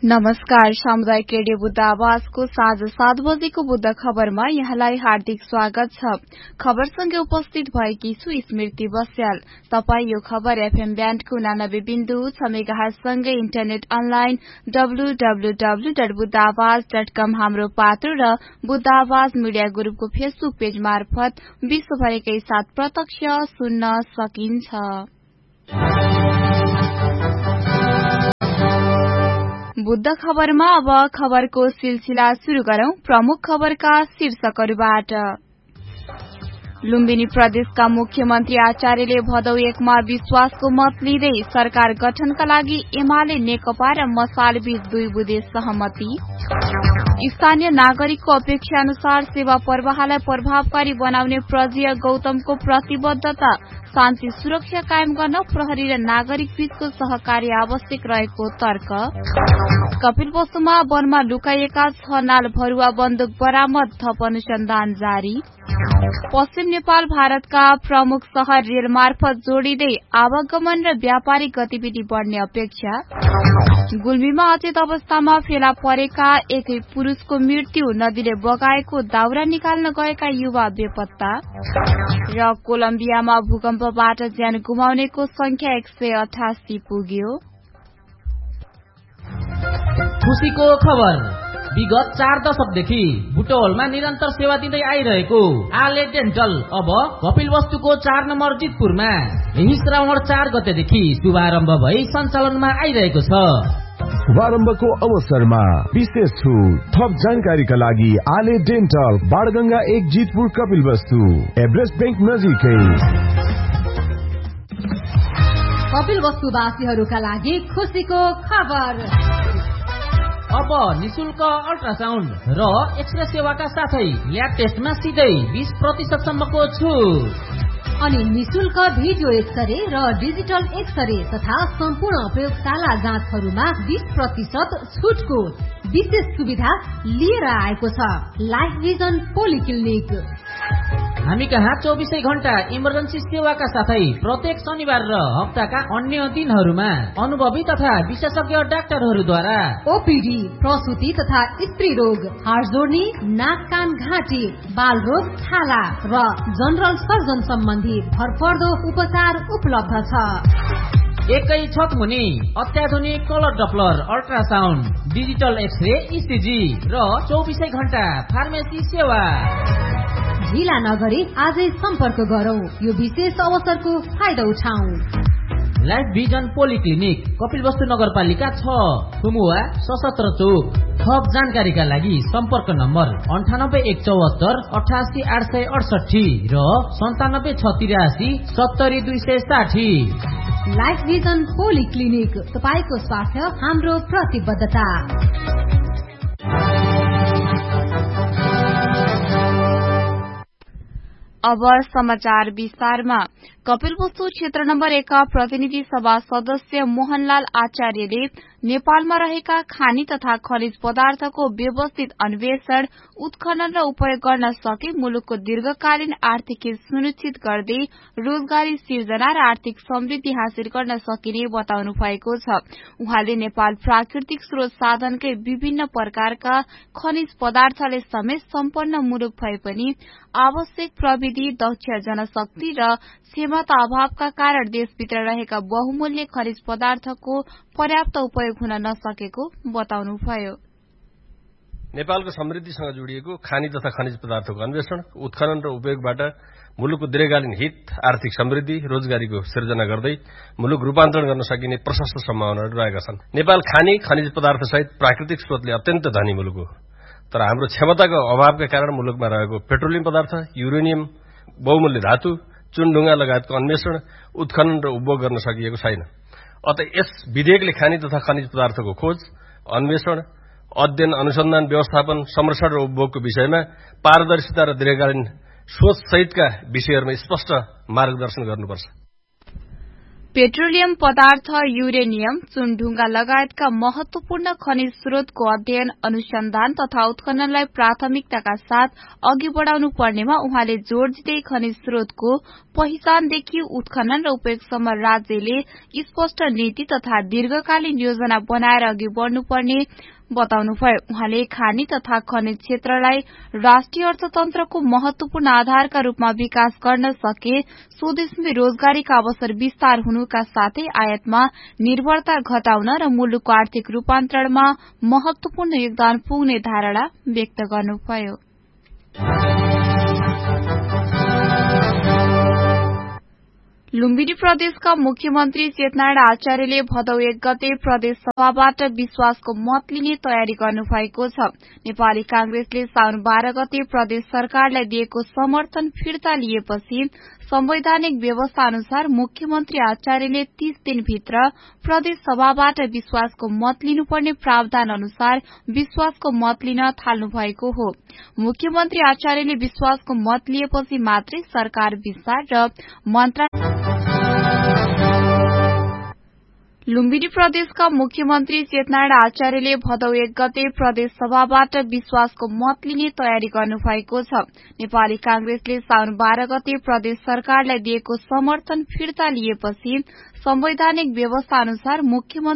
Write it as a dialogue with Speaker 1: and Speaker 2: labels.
Speaker 1: नमस्कार। सामुदायिक रेडियो बुद्ध आवाजको साँझ 7 बजेको बुद्ध खबरमा यहाँलाई हार्दिक स्वागत छ। खबरसँगै उपस्थित भएकी छु स्मृति बस्याल। तपाई यो खबर एफएम ब्यान्डको 89.6 मेगाहर्जसँगै इन्टरनेट अनलाइन www.buddhaavaz.com हाम्रो पात्र र बुद्ध आवाज मिडिया ग्रुपको फेसबुक पेज मार्फत विश्वभरिकै साथ प्रत्यक्ष सुन्न सकिन्छ। बुद्ध खबरमा अब खबरको सिलसिला शुरू गरौं। प्रमुख खबरका शीर्षकहरूबाट। लुम्बिनी प्रदेशका मुख्यमन्त्री आचार्यले भदौ 1 मा विश्वासको मत लिँदै सरकार गठनका लागि एमाले नेकपा र मसाल बीच 2 बुँदे सहमति। स्थानीय नागरिकको अपेक्षा अनुसार सेवा प्रवाहलाई प्रभावकारी बनाउने प्रज्ञा गौतमको प्रतिबद्धता। शान्ति सुरक्षा कायम गर्न प्रहरी र नागरिक बीचको सहकार्य आवश्यक रहेको तर्क। कपिलवस्तुमा वनमा लुकाइएका 6 नाल भरुवा बन्दुक बरामद, थप अनुसन्धान जारी। पश्चिम नेपाल भारतका प्रमुख शहर रेल मार्फत जोडिँदै आवागमन र व्यापारिक गतिविधि बढ्ने अपेक्षा। गुल्मीमा अचेत अवस्थामा फेला परेका एक पुरुषको मृत्यु, नदीले बगाएको दाउरा निकाल्न गएका युवा बेपत्ता। र कोलम्बियामा भूकम्पबाट ज्यान गुमाउनेको संख्या 188 पुग्यो।
Speaker 2: खुशीको खबर। विगत 4 दशकदेखि बुटवलमा निरन्तर सेवा दिँदै आइरहेको आले डेन्टल अब कपिलवस्तुको 4 नम्बर जितपुरमा यही श्रावण 4 गतेदेखि शुभारम्भ भई सञ्चालनमा आइरहेको छ।
Speaker 3: शुभारम्भको अवसरमा विशेष छुट। थप जानकारीका लागि आले dental, Banganga 1 Jitpur, Kapilvastu, Everest bank नजिकै।
Speaker 4: कपिलवस्तुवासीहरूका लागि खुशीको खबर।
Speaker 2: अब निशुल्क अल्ट्रासाउन्ड र एक्सरे सेवाका साथै ल्याब टेस्टमा सिधै 20% सम्मको छुट।
Speaker 4: अनि निशुल्क भिडियो एक्सरे र डिजिटल एक्सरे तथा सम्पूर्ण प्रयोगशाला जाँचहरूमा 20% छुटको विशेष सुविधा लिएर आएको छ लाइफ भिजन पोलिक्लिनिक।
Speaker 2: हामी कहाँ 24 घण्टा इमर्जेन्सी सेवाका साथै प्रत्येक शनिबार र हप्ताका अन्य दिनहरूमा अनुभवी तथा विशेषज्ञ डाक्टरहरूद्वारा
Speaker 4: ओपीडी, प्रसुति तथा स्त्री रोग, हाड जोड्नी, नाक कान घाँटी, बाल रोग, छाला र जनरल सर्जन सम्बन्धी भरपर्दो उपचार उपलब्ध छ।
Speaker 2: एकै छत मुनि अत्याधुनिक colour Doppler, ultrasound, digital x-ray, ECG र 24 घण्टा फार्मेसी सेवा।
Speaker 4: ढिला नगरी आजै सम्पर्क गरौं। यो विशेष अवसरको फाइदा उठाऊ।
Speaker 2: लाइफ भिजन पोलिक्लिनिक, कपिलवस्तु नगरपालिका 6, थुमुवा, सशस्त्र चौक। थप जानकारीका लागि सम्पर्क नम्बर 98 174 88 868 र 97 683 70 260।
Speaker 4: लाइफ भिजन पोलिक्लिनिक, तपाईको स्वास्थ्य हाम्रो प्रतिबद्धता।
Speaker 1: अब समाचार विस्तारमा। कपिलवस्तु क्षेत्र नम्बर 1 का प्रतिनिधि सभा सदस्य मोहनलाल आचार्यले नेपालमा रहेका खानी तथा खनिज पदार्थको व्यवस्थित अन्वेषण, उत्खनन र उपयोग गर्न सके मुलुकको दीर्घकालीन आर्थिक हित सुनिश्चित गर्दै रोजगारी सिर्जना र आर्थिक समृद्धि हासिल गर्न सकिने बताउनु भएको छ। उहाँले नेपाल प्राकृतिक स्रोत साधनकै विभिन्न प्रकारका खनिज पदार्थले समेत सम्पन्न मुलुक भए पनि आवश्यक प्रविधि, दक्ष जनशक्ति र क्षमता अभावका कारण देशभित्र रहेका बहुमूल्य खनिज पदार्थको पर्याप्त उपयोग हुन नसकेको बताउनुभयो।
Speaker 5: नेपालको समृद्धिसँग जोडिएको खानी तथा खनिज पदार्थको अन्वेषण, उत्खनन र उपयोगबाट मुलुकको दीर्घकालीन हित, आर्थिक समृद्धि, रोजगारीको सिर्जना गर्दै मुलुक रूपान्तरण गर्न सकिने प्रशस्त सम्भावनाहरू रहेका छन्। नेपाल खानी खनिज पदार्थ सहित प्राकृतिक स्रोतले अत्यन्त धनी मुलुक हो। तर हाम्रो क्षमताको अभावका कारण मुलुकमा रहेको पेट्रोलियम पदार्थ, युरेनियम, बहुमूल्य धातु, चुनढुङ्गा लगायतको अन्वेषण, उत्खनन र उपभोग गर्न सकिएको छैन। अत यस विधेयकले खानी तथा खनिज पदार्थको खोज, अन्वेषण, अध्ययन, अनुसन्धान, व्यवस्थापन, संरक्षण र उपभोगको विषयमा पारदर्शिता र दीर्घकालीन सोच सहितका विषयहरूमा स्पष्ट मार्गदर्शन गर्नुपर्छ।
Speaker 1: पेट्रोलियम पदार्थ, युरेनियम, चुनढुङ्गा लगायतका महत्वपूर्ण खनिज स्रोतको अध्ययन, अनुसन्धान तथा उत्खननलाई प्राथमिकताका साथ अघि बढ़ाउनु पर्नेमा उहाँले जोड़ दिँदै खनिज स्रोतको पहिचानदेखि उत्खनन र उपयोगसम्म राज्यले स्पष्ट नीति तथा दीर्घकालीन योजना बनाएर अघि बढ़नुपर्ने बताउनुभयो। उहाँले खानी तथा खनिज क्षेत्रलाई राष्ट्रिय अर्थतन्त्रको महत्वपूर्ण आधारका रूपमा विकास गर्न सके स्वदेशमै रोजगारीका अवसर विस्तार हुनुका साथै आयातमा निर्भरता घटाउन र मुलुकको आर्थिक रूपान्तरणमा महत्वपूर्ण योगदान पुग्ने धारणा व्यक्त गर्नुभयो। लुम्बिनी प्रदेशका मुख्यमन्त्री चेतनारायण आचार्यले भदौ 1 गते प्रदेश सभाबाट विश्वासको मत लिने तयारी गर्नुभएको छ। नेपाली कांग्रेसले साउन 12 गते प्रदेश सरकारलाई दिएको समर्थन फिर्ता लिएपछि संवैधानिक व्यवस्था अनुसार मुख्यमन्त्री आचार्यले 30 दिनभित्र प्रदेश सभाबाट विश्वासको मत लिनुपर्ने प्रावधान अनुसार विश्वासको मत लिन थाल्नु भएको हो। मुख्यमन्त्री आचार्यले विश्वासको मत लिएपछि मात्रै सरकार विस्तार र मन्त्रालय। लुम्बिनी प्रदेशका मुख्यमन्त्री चेतनारायण आचार्यले भदौ 1 गते प्रदेश सभाबाट विश्वासको मत लिने तयारी गर्नुभएको छ। नेपाली कांग्रेसले साउन 12 गते प्रदेश सरकारलाई दिएको समर्थन फिर्ता लिएपछि संवैधानिक व्यवस्था अनुसार मुख्यमन्त्री